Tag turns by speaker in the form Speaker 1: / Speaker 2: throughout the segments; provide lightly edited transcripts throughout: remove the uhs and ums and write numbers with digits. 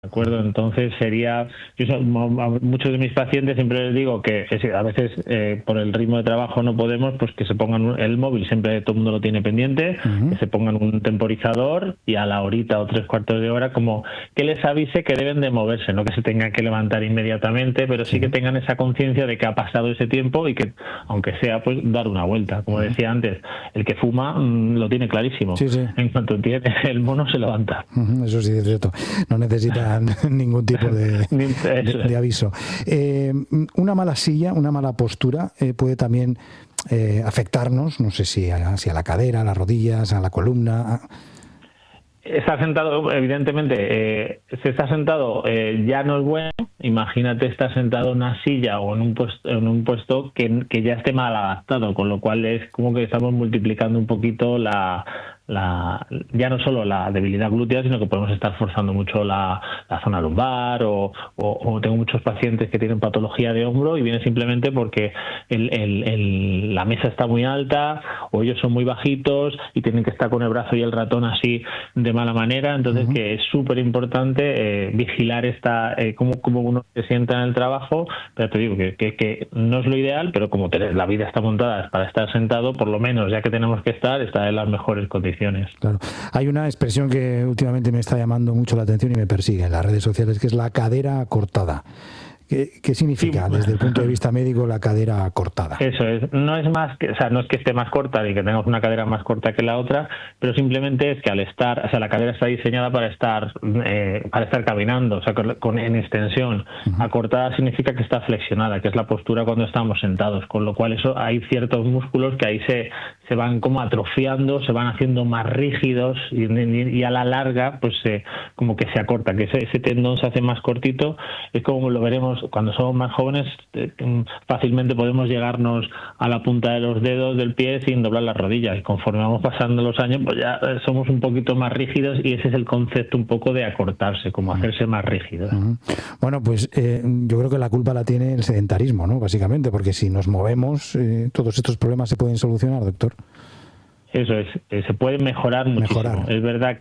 Speaker 1: ¿De acuerdo? Entonces a muchos de mis pacientes siempre les digo que a veces por el ritmo de trabajo no podemos, pues que se pongan el móvil, siempre todo el mundo lo tiene pendiente, que se pongan un temporizador y a la horita o 3/4 de hora como que les avise que deben de moverse, no que se tengan que levantar inmediatamente, pero sí que tengan esa conciencia de que ha pasado ese tiempo y que aunque sea pues dar una vuelta. Como decía antes, el que fuma lo tiene clarísimo.
Speaker 2: Sí, sí.
Speaker 1: En cuanto tiene el mono se levanta.
Speaker 2: Eso sí es cierto. No necesita ningún tipo de aviso. Una mala silla, una mala postura puede también afectarnos, no sé si a la cadera, a las rodillas, a la columna.
Speaker 1: Estar sentado, evidentemente, si está sentado ya no es bueno. Imagínate estar sentado en una silla o en un puesto que ya esté mal adaptado, con lo cual es como que estamos multiplicando un poquito ya no solo la debilidad glútea, sino que podemos estar forzando mucho la zona lumbar o tengo muchos pacientes que tienen patología de hombro y viene simplemente porque la mesa está muy alta o ellos son muy bajitos y tienen que estar con el brazo y el ratón así de mala manera. Entonces que es súper importante vigilar cómo uno se sienta en el trabajo, pero te digo que no es lo ideal, pero como la vida está montada para estar sentado, por lo menos ya que tenemos que estar en las mejores condiciones.
Speaker 2: Claro. Hay una expresión que últimamente me está llamando mucho la atención y me persigue en las redes sociales, que es la cadera cortada. ¿Qué significa desde el punto de vista médico la cadera cortada?
Speaker 1: Eso es, no es que esté más corta ni que tengamos una cadera más corta que la otra, pero simplemente es que la cadera está diseñada para estar caminando, o sea, en extensión. Acortada significa que está flexionada, que es la postura cuando estamos sentados, con lo cual hay ciertos músculos que ahí se van como atrofiando, se van haciendo más rígidos y a la larga pues como que se acorta, que ese tendón se hace más cortito. Es como lo veremos cuando somos más jóvenes, fácilmente podemos llegarnos a la punta de los dedos del pie sin doblar las rodillas, y conforme vamos pasando los años pues ya somos un poquito más rígidos y ese es el concepto un poco de acortarse, como hacerse más rígidos.
Speaker 2: Bueno, pues yo creo que la culpa la tiene el sedentarismo, ¿no? Básicamente, porque si nos movemos todos estos problemas se pueden solucionar, doctor.
Speaker 1: Eso es, se puede mejorar muchísimo. Es verdad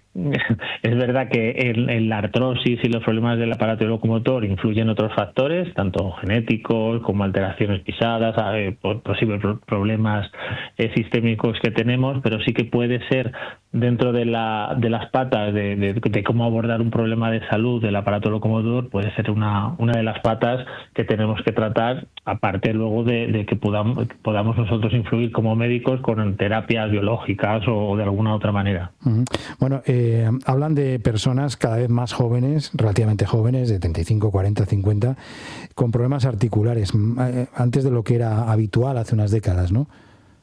Speaker 1: que en la artrosis y los problemas del aparato locomotor influyen otros factores, tanto genéticos como alteraciones pisadas, posibles problemas sistémicos que tenemos, pero sí que puede ser dentro de las patas de cómo abordar un problema de salud del aparato locomotor, puede ser una de las patas que tenemos que tratar, aparte luego de que podamos nosotros influir como médicos con terapias biológicas o de alguna otra manera.
Speaker 2: Bueno, hablan de personas cada vez más jóvenes, relativamente jóvenes, de 35, 40, 50, con problemas articulares, antes de lo que era habitual hace unas décadas, ¿no?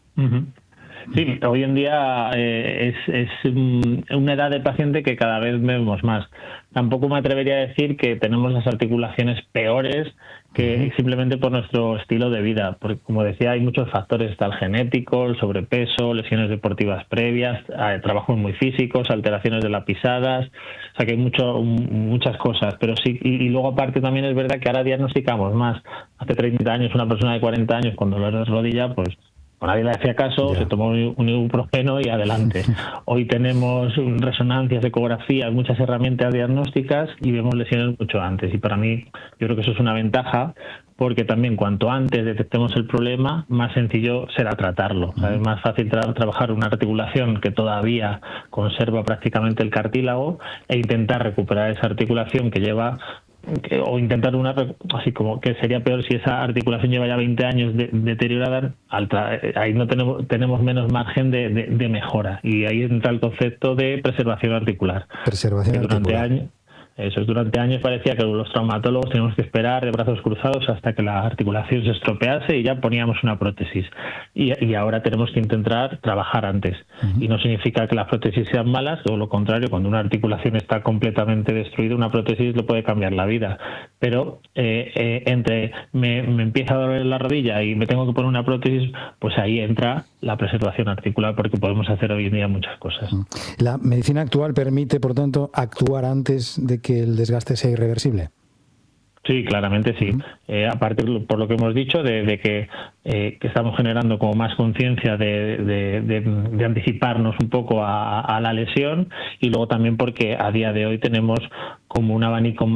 Speaker 1: Sí, hoy en día es una edad de paciente que cada vez vemos más. Tampoco me atrevería a decir que tenemos las articulaciones peores que simplemente por nuestro estilo de vida, porque como decía hay muchos factores, está el genético, el sobrepeso, lesiones deportivas previas, trabajos muy físicos, alteraciones de las pisadas, o sea que hay muchas cosas, pero sí, y luego aparte también es verdad que ahora diagnosticamos más. Hace 30 años una persona de 40 años con dolor de rodilla, pues nadie le hacía caso, se tomó un ibuprofeno y adelante. Hoy tenemos resonancias, ecografías, muchas herramientas diagnósticas y vemos lesiones mucho antes. Y para mí, yo creo que eso es una ventaja, porque también cuanto antes detectemos el problema, más sencillo será tratarlo. Es más fácil trabajar una articulación que todavía conserva prácticamente el cartílago e intentar recuperar esa articulación que lleva o intentar así como que sería peor si esa articulación lleva ya 20 años deteriorada, ahí no tenemos menos margen de mejora, y ahí entra el concepto de preservación articular. Durante años parecía que los traumatólogos teníamos que esperar de brazos cruzados hasta que la articulación se estropease y ya poníamos una prótesis. Y ahora tenemos que intentar trabajar antes. Y no significa que las prótesis sean malas, todo lo contrario, cuando una articulación está completamente destruida, una prótesis le puede cambiar la vida. Pero entre me empieza a doler la rodilla y me tengo que poner una prótesis, pues ahí entra la preservación articular, porque podemos hacer hoy en día muchas cosas.
Speaker 2: La medicina actual permite, por tanto, actuar antes de que el desgaste sea irreversible.
Speaker 1: Sí, claramente sí. Aparte, por lo que hemos dicho, de que estamos generando como más conciencia de anticiparnos un poco a la lesión, y luego también porque a día de hoy tenemos como un abanico